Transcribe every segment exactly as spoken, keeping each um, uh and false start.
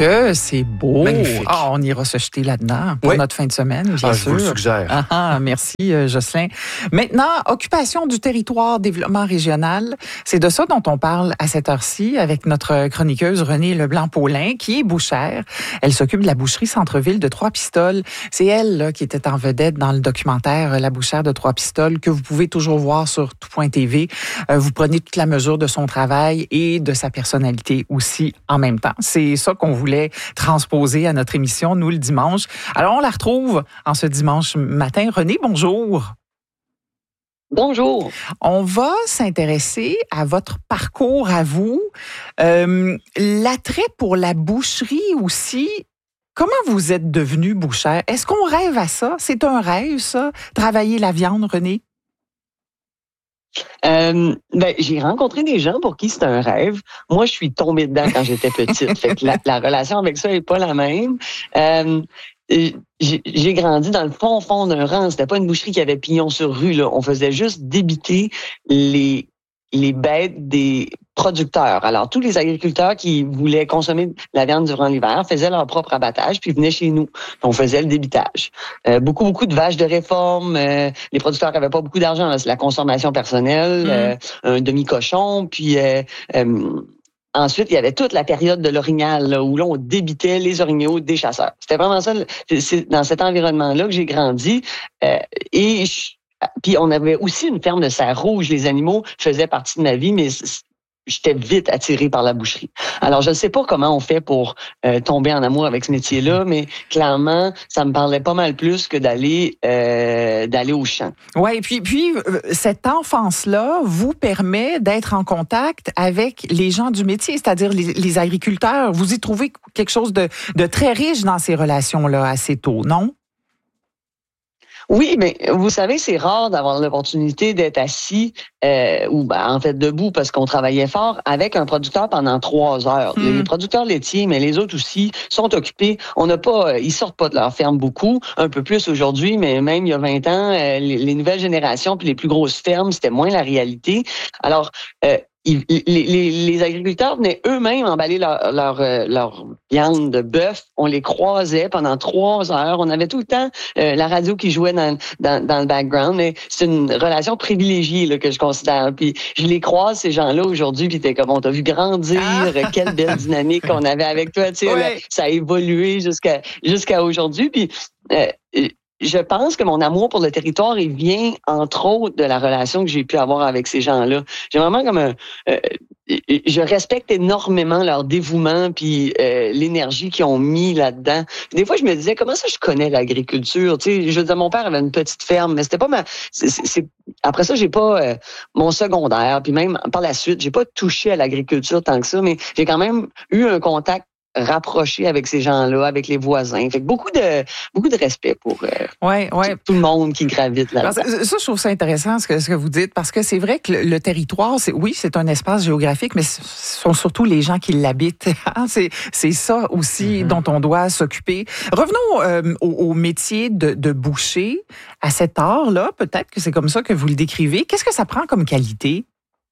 Que c'est beau. Magnifique. Ah, on ira se jeter là-dedans pour oui. notre fin de semaine, bien ah, sûr. Je vous le suggère. Ah, ah, merci, euh, Jocelyn. Maintenant, occupation du territoire, développement régional. C'est de ça dont on parle à cette heure-ci avec notre chroniqueuse Renée Leblanc-Paulin, qui est bouchère. Elle s'occupe de la boucherie centre-ville de Trois-Pistoles. C'est elle là, qui était en vedette dans le documentaire La bouchère de Trois-Pistoles, que vous pouvez toujours voir sur tout point T V. Euh, vous prenez toute la mesure de son travail et de sa personnalité aussi en même temps. C'est ça qu'on voulait transposer à notre émission, nous, le dimanche. Alors, on la retrouve en ce dimanche matin. Renée, bonjour. Bonjour. On va s'intéresser à votre parcours à vous. Euh, l'attrait pour la boucherie aussi. Comment vous êtes devenue bouchère? Est-ce qu'on rêve à ça? C'est un rêve, ça? Travailler la viande, Renée? Euh, ben, j'ai rencontré des gens pour qui c'est un rêve. Moi, je suis tombée dedans quand j'étais petite. Fait que la, la relation avec ça est pas la même. Euh, j'ai, j'ai grandi dans le fond fond d'un rang. C'était pas une boucherie qui avait pignon sur rue, là. On faisait juste débiter les les bêtes des producteurs. Alors, tous les agriculteurs qui voulaient consommer la viande durant l'hiver faisaient leur propre abattage puis venaient chez nous. On faisait le débitage. Euh, beaucoup, beaucoup de vaches de réforme. Euh, les producteurs n'avaient pas beaucoup d'argent. Là. C'est la consommation personnelle, mmh. euh, un demi-cochon, puis... Euh, euh, Ensuite, il y avait toute la période de l'orignal là, où là, on débitait les orignaux des chasseurs. C'était vraiment ça. C'est dans cet environnement-là que j'ai grandi. Euh, et je, puis on avait aussi une ferme de cerfs rouges. Les animaux faisaient partie de ma vie, mais j'étais vite attirée par la boucherie. Alors, je ne sais pas comment on fait pour euh, tomber en amour avec ce métier-là, mais clairement, ça me parlait pas mal plus que d'aller euh, d'aller au champ. Ouais, et puis puis euh, cette enfance-là vous permet d'être en contact avec les gens du métier, c'est-à-dire les, les agriculteurs. Vous y trouvez quelque chose de, de très riche dans ces relations-là assez tôt, non? Oui, mais vous savez, c'est rare d'avoir l'opportunité d'être assis euh, ou ben, en fait debout parce qu'on travaillait fort avec un producteur pendant trois heures. Mmh. Les producteurs laitiers, mais les autres aussi, sont occupés. On n'a pas, ils sortent pas de leur ferme beaucoup, un peu plus aujourd'hui, mais même il y a vingt ans, euh, les, les nouvelles générations puis les plus grosses fermes, c'était moins la réalité. Alors euh, Les, les, les agriculteurs venaient eux-mêmes emballer leur, leur, leur viande de bœuf. On les croisait pendant trois heures. On avait tout le temps euh, la radio qui jouait dans, dans, dans le background. Mais c'est une relation privilégiée là, que je considère. Puis je les croise, ces gens-là, aujourd'hui, puis t'es comme, on t'a vu grandir. Ah! Quelle belle dynamique qu'on avait avec toi. Tu sais, ouais. là, ça a évolué jusqu'à jusqu'à aujourd'hui. Puis euh, je pense que mon amour pour le territoire, il vient, entre autres, de la relation que j'ai pu avoir avec ces gens-là. J'ai vraiment comme un... Euh, je respecte énormément leur dévouement puis euh, l'énergie qu'ils ont mis là-dedans. Puis des fois, je me disais, comment ça je connais l'agriculture? Tu sais, je veux dire, mon père avait une petite ferme, mais c'était pas ma... C'est, c'est, c'est... Après ça, j'ai pas euh, mon secondaire, puis même par la suite, j'ai pas touché à l'agriculture tant que ça, mais j'ai quand même eu un contact rapproché avec ces gens-là, avec les voisins. Fait que beaucoup de beaucoup de respect pour euh, ouais, ouais. tout le monde qui gravite là-dedans. Alors, ça, je trouve ça intéressant ce que, ce que vous dites, parce que c'est vrai que le, le territoire, c'est, oui, c'est un espace géographique, mais ce sont surtout les gens qui l'habitent. c'est, c'est ça aussi mm-hmm. dont on doit s'occuper. Revenons euh, au, au métier de, de boucher. À cet art-là, peut-être que c'est comme ça que vous le décrivez. Qu'est-ce que ça prend comme qualité?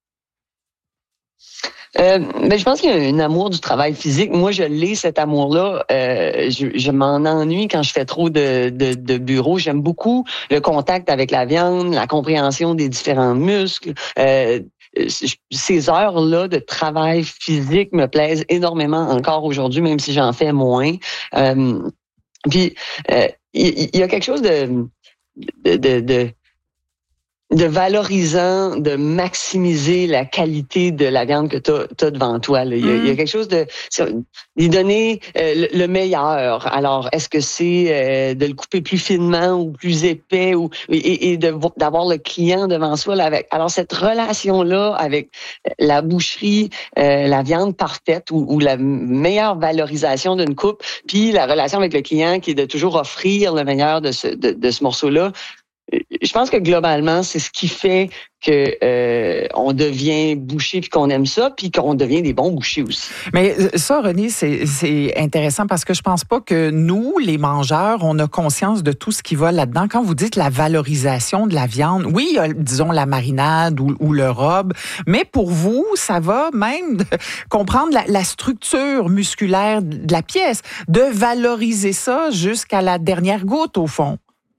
Euh, ben, je pense qu'il y a un amour du travail physique. Moi, je l'ai, cet amour-là. Euh, je, je m'en ennuie quand je fais trop de, de, de bureau. J'aime beaucoup le contact avec la viande, la compréhension des différents muscles. Euh, ces heures-là de travail physique me plaisent énormément encore aujourd'hui, même si j'en fais moins. Euh, puis, euh, il, il y a quelque chose de... de, de, de de valorisant, de maximiser la qualité de la viande que tu as devant toi. Là. Il, y a, mm. il y a quelque chose de... lui donner euh, le, le meilleur. Alors, est-ce que c'est euh, de le couper plus finement ou plus épais ou et, et de, d'avoir le client devant soi? Là, avec, alors, cette relation-là avec la boucherie, euh, la viande parfaite ou, ou la meilleure valorisation d'une coupe, puis la relation avec le client qui est de toujours offrir le meilleur de ce, de, de ce morceau-là, je pense que globalement, c'est ce qui fait que euh, on devient boucher puis qu'on aime ça, puis qu'on devient des bons bouchers aussi. Mais ça, René, c'est, c'est intéressant parce que je pense pas que nous, les mangeurs, on a conscience de tout ce qui va là-dedans. Quand vous dites la valorisation de la viande, oui, il y a, disons, la marinade ou, ou le rub, mais pour vous, ça va même de comprendre la, la structure musculaire de la pièce, de valoriser ça jusqu'à la dernière goutte, au fond.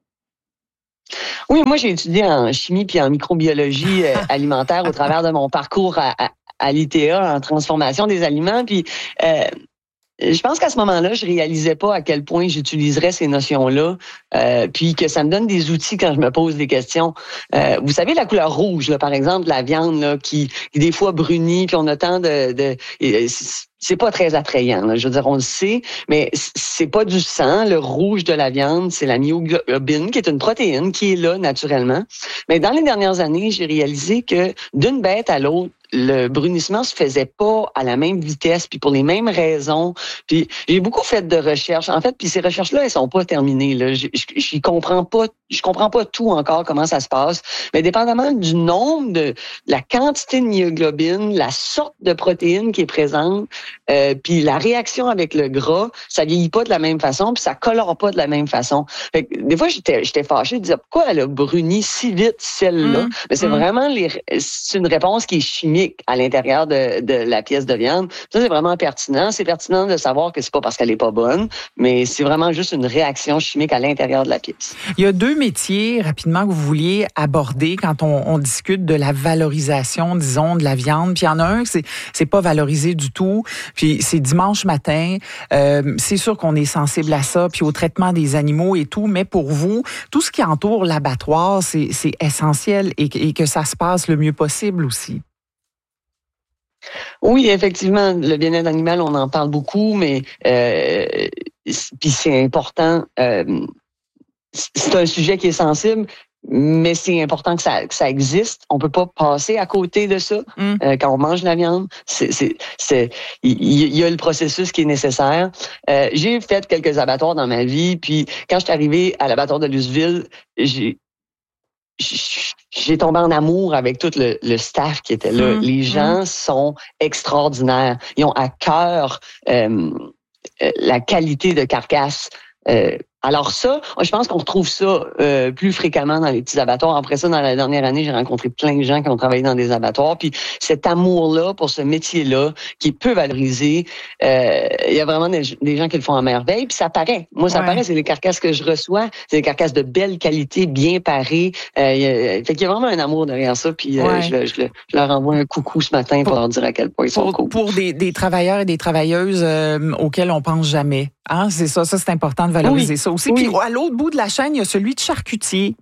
Oui, moi, j'ai étudié en chimie puis en microbiologie euh, alimentaire au travers de mon parcours à, à, à l'I T A en transformation des aliments. Puis, euh, je pense qu'à ce moment-là, je réalisais pas à quel point j'utiliserais ces notions-là, euh, puis que ça me donne des outils quand je me pose des questions. Euh, vous savez, la couleur rouge, là, par exemple, la viande là, qui, qui des fois brunit, puis on a tant de... de c'est pas très attrayant, là. Je veux dire, on le sait, mais c'est pas du sang. Le rouge de la viande, c'est la myoglobine, qui est une protéine qui est là naturellement. Mais dans les dernières années, j'ai réalisé que d'une bête à l'autre, le brunissement se faisait pas à la même vitesse, puis pour les mêmes raisons. Puis j'ai beaucoup fait de recherches. En fait, puis ces recherches-là, elles sont pas terminées. Là, je, je, je comprends pas, je comprends pas tout encore comment ça se passe. Mais dépendamment du nombre de, la quantité de myoglobine, la sorte de protéine qui est présente, euh, puis la réaction avec le gras, ça vieillit pas de la même façon, puis ça colore pas de la même façon. Fait que, des fois, j'étais, j'étais fâchée de dire pourquoi elle a bruni si vite celle-là. Mmh. Mais c'est mmh. vraiment les, c'est une réponse qui est chimique à l'intérieur de, de la pièce de viande. Ça, c'est vraiment pertinent. C'est pertinent de savoir que c'est pas parce qu'elle est pas bonne, mais c'est vraiment juste une réaction chimique à l'intérieur de la pièce. Il y a deux métiers, rapidement, que vous vouliez aborder quand on, on discute de la valorisation, disons, de la viande. Puis il y en a un, c'est, c'est pas valorisé du tout. Puis c'est dimanche matin. Euh, c'est sûr qu'on est sensible à ça, puis au traitement des animaux et tout. Mais pour vous, tout ce qui entoure l'abattoir, c'est, c'est essentiel et, et que ça se passe le mieux possible aussi. Oui, effectivement, le bien-être animal, on en parle beaucoup, mais euh, puis c'est important. Euh, c'est un sujet qui est sensible, mais c'est important que ça, que ça existe. On peut pas passer à côté de ça mm. euh, quand on mange de la viande. C'est, c'est, c'est, il y, y a le processus qui est nécessaire. Euh, j'ai fait quelques abattoirs dans ma vie, puis quand je suis arrivée à l'abattoir de Luceville, j'ai J'ai tombé en amour avec tout le, le staff qui était là. Mmh, Les gens mmh. sont extraordinaires. Ils ont à cœur euh, la qualité de carcasse. Euh, alors ça, je pense qu'on retrouve ça euh, plus fréquemment dans les petits abattoirs. Après ça, dans la dernière année, j'ai rencontré plein de gens qui ont travaillé dans des abattoirs. Puis cet amour-là pour ce métier-là, qui est peu valorisé, euh, il y a vraiment des, des gens qui le font à merveille. Puis ça paraît. Moi, ça ouais. paraît. C'est les carcasses que je reçois. C'est des carcasses de belle qualité, bien parées. Euh, il y a, fait qu'il y a vraiment un amour derrière ça. Puis euh, ouais. je, je, je leur envoie un coucou ce matin pour, pour leur dire à quel point ils sont pour, cool. Pour des, des travailleurs et des travailleuses euh, auxquels on pense jamais. Hein? C'est ça. Ça, c'est important de valoriser oui. ça aussi. Oui. Puis à l'autre bout de la chaîne, il y a celui de charcutier.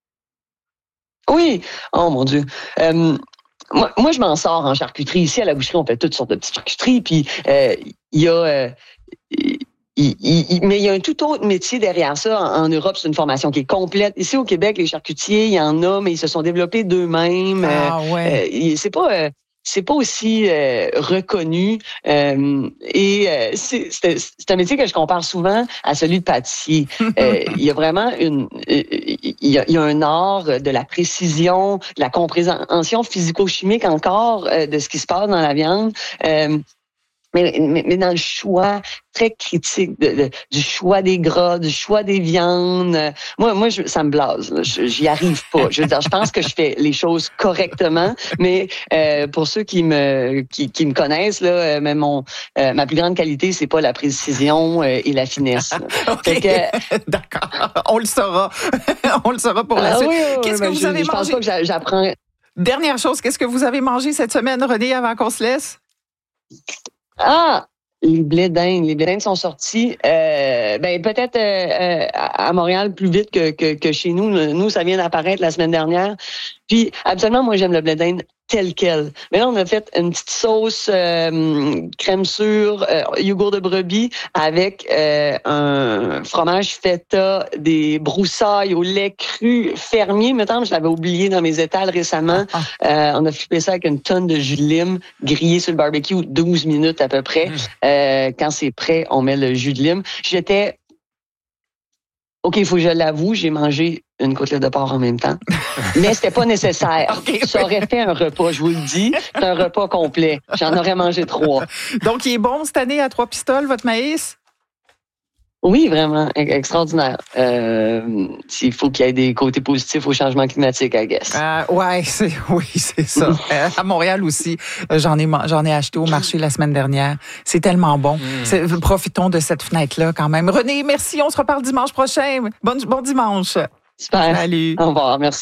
Oui. Oh mon Dieu. Euh, moi, moi, je m'en sors en charcuterie. Ici, à la boucherie, on fait toutes sortes de petites charcuteries. Puis euh, il y a... Euh, il, il, il, mais il y a un tout autre métier derrière ça. En, en Europe, c'est une formation qui est complète. Ici, au Québec, les charcutiers, il y en a, mais ils se sont développés d'eux-mêmes. Ah, ouais. euh, c'est pas... Euh, c'est pas aussi euh, reconnu euh, et euh, c'est, c'est, c'est un métier que je compare souvent à celui de pâtissier. Euh, il y a vraiment une, il y a, il y a un art de la précision, de la compréhension physico-chimique encore euh, de ce qui se passe dans la viande. Euh, Mais, mais, mais dans le choix très critique de, de, du choix des gras, du choix des viandes, moi, moi, je, ça me blase. Je, j'y arrive pas. Je veux dire, je pense que je fais les choses correctement, mais euh, pour ceux qui me qui, qui me connaissent là, même mon euh, ma plus grande qualité, c'est pas la précision euh, et la finesse. Okay. Que, d'accord, on le saura, on le saura pour la ah, suite. Oui, oui, qu'est-ce que vous je, avez je mangé? pense pas que j'apprends. Dernière chose, qu'est-ce que vous avez mangé cette semaine, René, avant qu'on se laisse? Ah, les blés d'Inde. Les blés d'Inde sont sortis, euh, ben peut-être euh, à Montréal plus vite que, que, que chez nous. Nous, ça vient d'apparaître la semaine dernière. Puis, absolument, moi, j'aime le blé d'Inde tel quel. Mais là, on a fait une petite sauce euh, crème sûre, euh, yogourt de brebis avec euh, un fromage feta, des broussailles au lait cru fermier. Mettons, je l'avais oublié dans mes étals récemment. Ah. Euh, on a flippé ça avec une tonne de jus de lime grillé sur le barbecue, douze minutes à peu près. Mmh. Euh, quand c'est prêt, on met le jus de lime. J'étais... OK, il faut que je l'avoue, j'ai mangé une côtelette de porc en même temps. Mais c'était pas nécessaire. Okay, ça aurait fait un repas, je vous le dis. C'est un repas complet. J'en aurais mangé trois. Donc, il est bon cette année à Trois-Pistoles, votre maïs? Oui, vraiment, extraordinaire. Euh, il faut qu'il y ait des côtés positifs au changement climatique, I guess. Euh, ouais, c'est, oui, c'est ça. euh, à Montréal aussi, j'en ai, j'en ai acheté au marché la semaine dernière. C'est tellement bon. Mm. Profitons de cette fenêtre-là quand même. René, merci. On se reparle dimanche prochain. Bon, bon dimanche. Super. Salut. Au revoir. Merci.